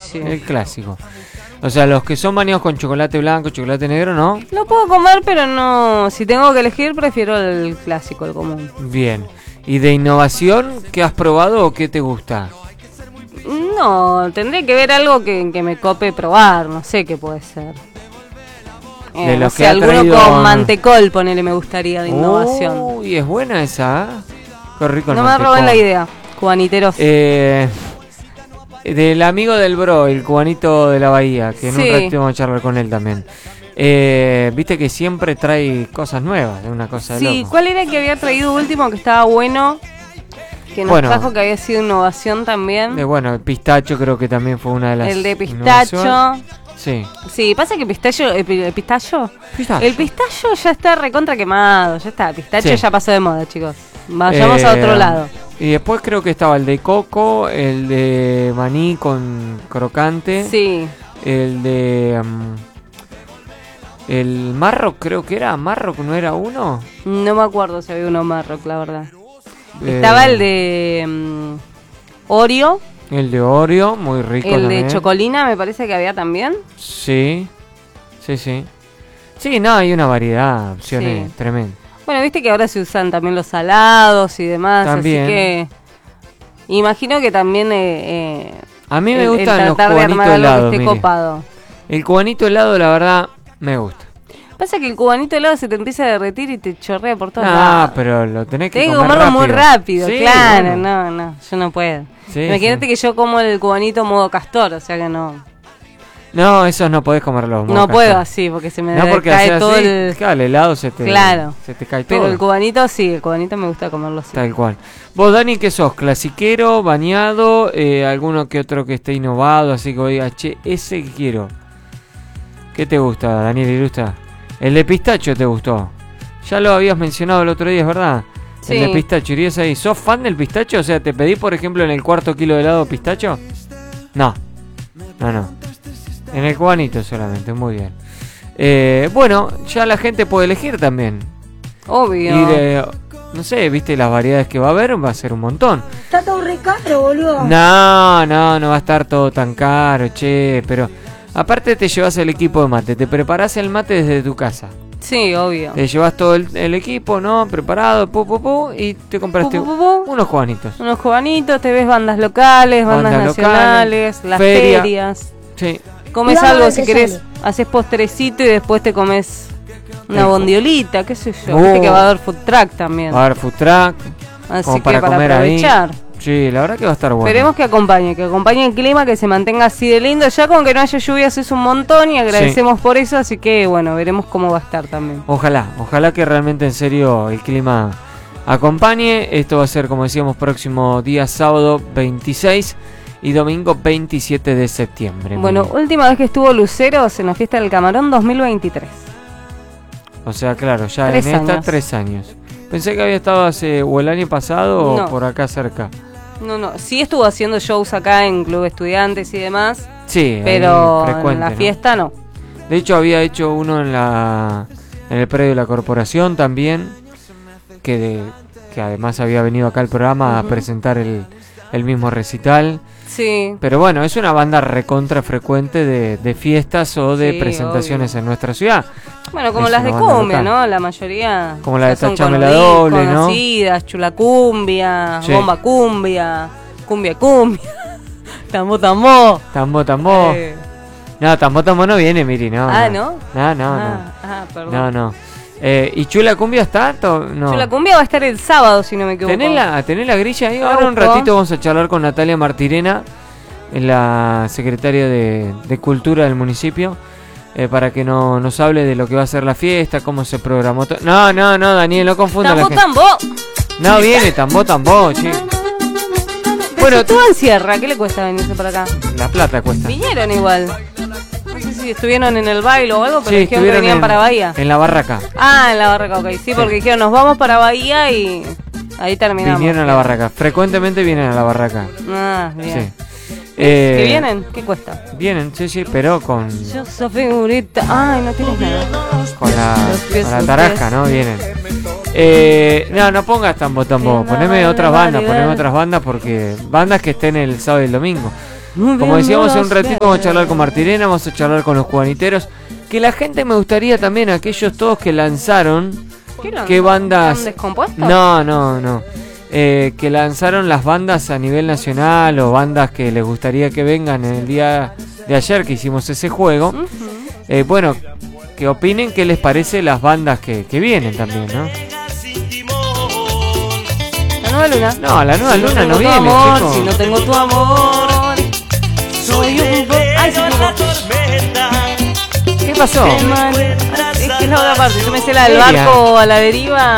sí. El clásico. O sea, los que son bañados con chocolate blanco, chocolate negro, ¿no? Lo puedo comer, pero no. Si tengo que elegir, prefiero el clásico, el común. Bien. ¿Y de innovación qué has probado o qué te gusta? No, tendré que ver algo que me cope probar. No sé qué puede ser. De No los sé, que ha alguno traído... con mantecol, ponele, me gustaría, de innovación. Uy, es buena esa, ¿eh? Qué rico el No me mantecol. roben la idea, cubaniteros. Del amigo del bro, el cubanito de la bahía, que en un ratito vamos a charlar con él también. Viste que siempre trae cosas nuevas, es una cosa de Sí, loco. ¿cuál era el que había traído último que estaba bueno? Que nos trajo que había sido innovación también. Bueno, el pistacho creo que también fue una de las. El de pistacho. Sí. Sí, pasa que el pistacho ya está recontra quemado, ya está, el pistacho ya pasó de moda, chicos. Vayamos a otro lado. Y después creo que estaba el de coco, el de maní con crocante. Sí. El de... el Marroc creo que era. ¿Marroc no era uno? No me acuerdo si había uno Marroc, la verdad. Estaba el de Oreo. El de Oreo, muy rico el también. de Chocolina me parece que había también. Sí. Sí, no, hay una variedad de opciones tremenda. Bueno, viste que ahora se usan también los salados y demás, también. Así que imagino que también a mí me gustan los cubanitos helados, copado. El cubanito helado, la verdad, me gusta. Pasa que el cubanito helado se te empieza a derretir y te chorrea por todos lados. Pero lo tenés que comer comerlo rápido. Muy rápido, sí, claro, bueno. No, yo no puedo. Sí, imagínate que yo como el cubanito modo castor, o sea que no. No, esos no podés comerlos. No puedo así, porque se me cae todo así, el... Claro, el helado se te cae todo. Pero el cubanito sí, el cubanito me gusta comerlo así. Tal cual. Vos, Dani, ¿qué sos? ¿Clasiquero, bañado? ¿Alguno que otro que esté innovado? Así que digas, che, ese que quiero. ¿Qué te gusta, Daniel Ilustra? El de pistacho te gustó. Ya lo habías mencionado el otro día, ¿es verdad? Sí. El de pistacho, irías ahí. ¿Sos fan del pistacho? O sea, ¿te pedí, por ejemplo, en el cuarto kilo de helado pistacho? No. En el cubanito solamente, muy bien. Bueno, ya la gente puede elegir también. Obvio. Y no sé, viste las variedades que va a haber, va a ser un montón. Está todo re caro, boludo. No va a estar todo tan caro, che, pero aparte te llevas el equipo de mate, te preparás el mate desde tu casa. Sí, obvio. Te llevas todo el equipo, ¿no? Preparado, y te compraste unos cubanitos. Unos cubanitos, te ves bandas locales, bandas nacionales, las ferias. Sí. Comes algo si querés, haces postrecito y después te comes una bondiolita, qué sé yo. Viste que va a haber food truck también. Va a haber food truck. Así que para comer aprovechar. Ahí. Sí, la verdad que va a estar bueno. Esperemos que acompañe el clima, que se mantenga así de lindo. Ya con que no haya lluvias es un montón y agradecemos por eso, así que bueno, veremos cómo va a estar también. Ojalá que realmente en serio el clima acompañe. Esto va a ser, como decíamos, próximo día sábado 26 y domingo 27 de septiembre. Bueno, última vez que estuvo Luceros en la fiesta del Camarón 2023. O sea, claro, ya en esta 3 años. Pensé que había estado o el año pasado o por acá cerca. No, sí estuvo haciendo shows acá en Club Estudiantes y demás. Sí, pero en la fiesta no. De hecho había hecho uno en el predio de la corporación también, que además había venido acá al programa a presentar el mismo recital. Sí. Pero bueno, es una banda recontra frecuente de fiestas o de presentaciones en nuestra ciudad. Bueno, como las de cumbia, ¿no? La mayoría. Como la de Tachame la Doble, ¿no? Conocidas, Chula Cumbia, Bomba Cumbia, Cumbia. Tambo. No, Tambo no viene, Miri, no. ¿No? No. Perdón. No. ¿Y Chula Cumbia está? No. Chula Cumbia va a estar el sábado, si no me equivoco. ¿Tenés la grilla ahí? Ahora un ratito vamos a charlar con Natalia Martirena, la secretaria de Cultura del municipio, para que nos hable de lo que va a ser la fiesta, cómo se programó todo. No, Daniel, no confunda la gente. Tambo. No viene Tambo, che. Bueno, tú en Sierra, ¿qué le cuesta venirse para acá? La plata cuesta. Vinieron igual. No sé si estuvieron en el baile o algo, pero dijeron que venían para Bahía. En la barraca. En la barraca, ok. Sí, porque dijeron, nos vamos para Bahía y ahí terminamos. Vinieron a la barraca. Frecuentemente vienen a la barraca. Bien. Sí. ¿Qué vienen? ¿Qué cuesta? Vienen, sí, pero con... Yo soy figurita. Ay, no tienes nada. Con la tarasca, ¿no? Vienen. No pongas Tambo. Poneme otras bandas, porque bandas que estén el sábado y el domingo. Como decíamos hace un ratito, vamos a charlar con Martirena, vamos a charlar con los cubaniteros. Que la gente me gustaría también, aquellos todos que lanzaron. ¿Qué bandas? ¿Están descompuestos? No. Que lanzaron las bandas a nivel nacional o bandas que les gustaría que vengan en el día de ayer que hicimos ese juego. Bueno, que opinen qué les parece las bandas que vienen también, ¿no? ¿La nueva luna? No, la nueva luna no viene, amor, chico. si no tengo tu amor, soy un... Ay, se ¿Qué pasó? Es que es la otra parte. Yo me sé la del Seria. barco a la deriva.